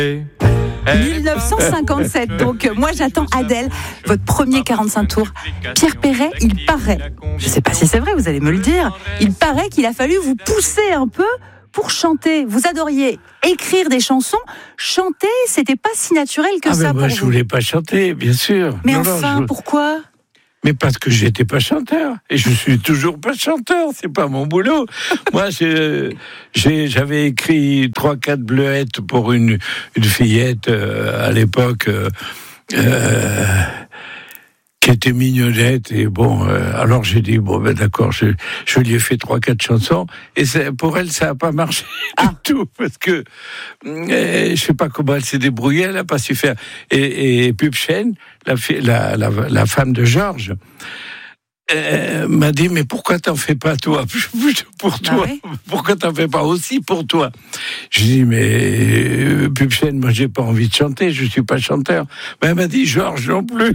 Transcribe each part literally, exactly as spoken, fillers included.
dix-neuf cent cinquante-sept, donc moi j'attends Adèle, votre premier quarante-cinq tours. Pierre Perret, il paraît, je ne sais pas si c'est vrai, vous allez me le dire, il paraît qu'il a fallu vous pousser un peu pour chanter. Vous adoriez écrire des chansons, chanter, c'était pas si naturel que ah ça ben pour moi, vous. je voulais pas chanter, bien sûr. Mais non, enfin, non, je... pourquoi ? Mais parce que j'étais pas chanteur. Et je suis toujours pas chanteur. C'est pas mon boulot. Moi, j'ai, j'ai, j'avais écrit trois, quatre bleuettes pour une, une fillette, euh, à l'époque, euh, euh, qui était mignonnette. Et bon, euh, alors j'ai dit, bon, ben d'accord, je, je lui ai fait trois, quatre chansons. Et c'est, pour elle, ça a pas marché ah. du tout. Parce que, euh, je sais pas comment elle s'est débrouillée, elle a pas su faire. Et, et Pupchen, La, la, la, la femme de Georges, euh, m'a dit, mais pourquoi t'en fais pas toi pour toi, ah ouais. Pourquoi t'en fais pas aussi pour toi? Je dis, mais euh, Pupchen, moi j'ai pas envie de chanter, je suis pas chanteur. Mais elle m'a dit, Georges non plus.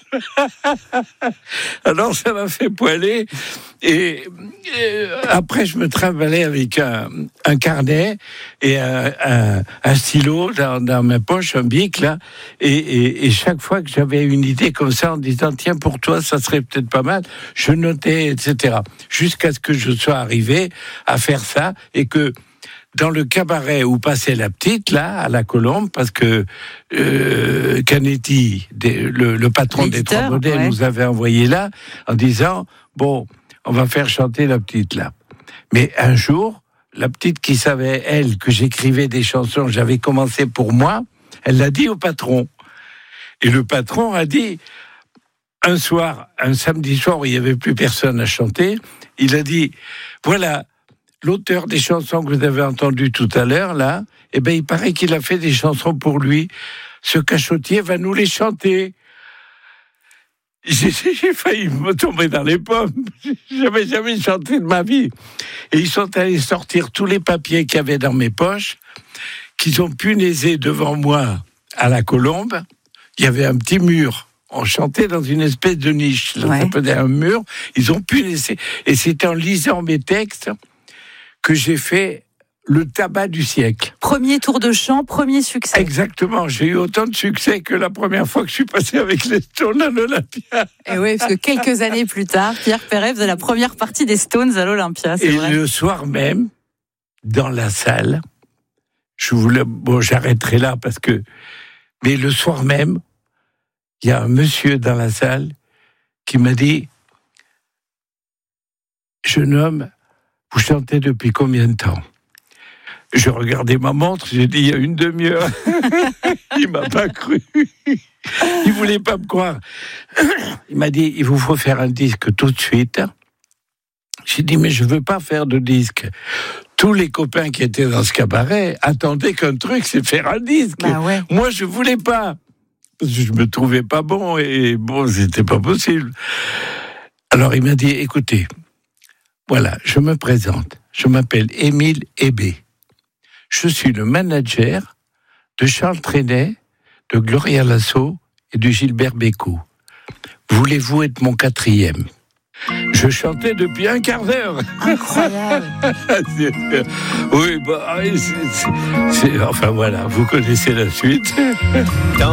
Alors ça m'a fait poiler. Et, et après je me trimballais avec un, un carnet et un, un, un stylo dans, dans ma poche, un bic là, et, et, et chaque fois que j'avais une idée comme ça en disant tiens pour toi ça serait peut-être pas mal, je notais, et cetera, jusqu'à ce que je sois arrivé à faire ça et que dans le cabaret où passait la petite, là, à la Colombe, parce que euh, Canetti, des, le, le patron des Trois Modèles, ouais. nous avait envoyé là, en disant, bon, on va faire chanter la petite, là. Mais un jour, la petite qui savait, elle, que j'écrivais des chansons, j'avais commencé pour moi, elle l'a dit au patron. Et le patron a dit, un soir, un samedi soir où il n'y avait plus personne à chanter, il a dit, voilà, l'auteur des chansons que vous avez entendues tout à l'heure, là, eh ben, il paraît qu'il a fait des chansons pour lui. Ce cachotier va nous les chanter. J'ai, j'ai failli me tomber dans les pommes. J'avais jamais chanté de ma vie. Et ils sont allés sortir tous les papiers qu'il y avait dans mes poches, qu'ils ont punaisé devant moi à la Colombe. Il y avait un petit mur. On chantait dans une espèce de niche. Ça s'appelait un mur. Ils ont punaisé. Et c'était en lisant mes textes que j'ai fait le tabac du siècle. Premier tour de chant, premier succès. Exactement, j'ai eu autant de succès que la première fois que je suis passé avec les Stones à l'Olympia. Et oui, parce que quelques années plus tard, Pierre Perret faisait la première partie des Stones à l'Olympia, c'est Et vrai. le soir même, dans la salle, je voulais, bon, j'arrêterai là parce que, mais le soir même, il y a un monsieur dans la salle qui m'a dit, jeune homme, vous chantez depuis combien de temps? Je regardais ma montre, j'ai dit il y a une demi-heure. Il m'a pas cru. Il voulait pas me croire. Il m'a dit il vous faut faire un disque tout de suite. J'ai dit mais je veux pas faire de disque. Tous les copains qui étaient dans ce cabaret attendaient qu'un truc, c'est faire un disque. Bah ouais. Moi je voulais pas. Parce que je me trouvais pas bon et bon c'était pas possible. Alors il m'a dit écoutez. Voilà, je me présente. Je m'appelle Émile Hébé. Je suis le manager de Charles Trenet, de Gloria Lasso et de Gilbert Bécaud. Voulez-vous être mon quatrième? Je chantais depuis un quart d'heure. Incroyable. Oui, bah, c'est, c'est, c'est, enfin voilà, vous connaissez la suite.